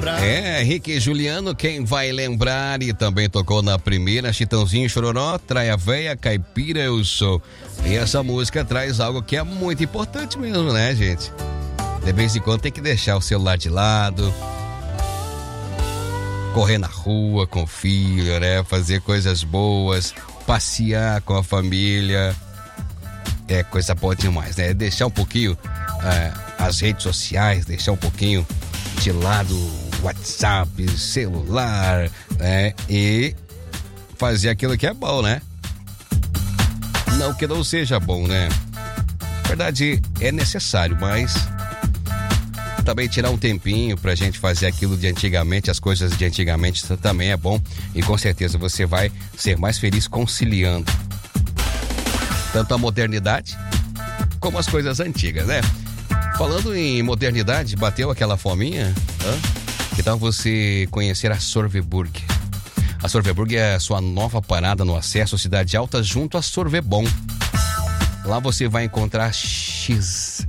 lembrar. Henrique e Juliano, quem vai lembrar? E também tocou na primeira, Chitãozinho, Chororó, Traia Véia, Caipira Eu Sou. E essa música traz algo que é muito importante mesmo, né, gente? De vez em quando tem que deixar o celular de lado, correr na rua com o filho, né? Fazer coisas boas, passear com a família. É coisa boa demais, né? Deixar um pouquinho as redes sociais, deixar um pouquinho de lado WhatsApp, celular, né? E fazer aquilo que é bom, né? Não que não seja bom, né? Na verdade, é necessário, mas também tirar um tempinho pra gente fazer aquilo de antigamente, as coisas de antigamente também é bom. E com certeza você vai ser mais feliz conciliando tanto a modernidade como as coisas antigas, né? Falando em modernidade, bateu aquela fominha? Que tal você conhecer a Sorveburg? A Sorveburg é a sua nova parada no acesso Cidade Alta junto a Sorvebon. Lá você vai encontrar chazes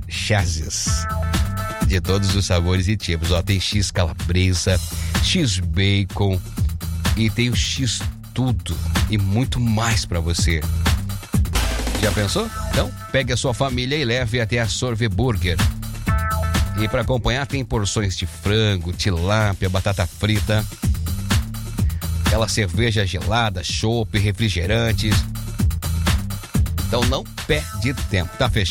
de todos os sabores e tipos. Tem X calabresa, X bacon e tem o X tudo e muito mais pra você. Já pensou? Então, pegue a sua família e leve até a Sorveburger. E para acompanhar tem porções de frango, tilápia, batata frita, aquela cerveja gelada, chopp, refrigerantes. Então não perde tempo, tá fechado?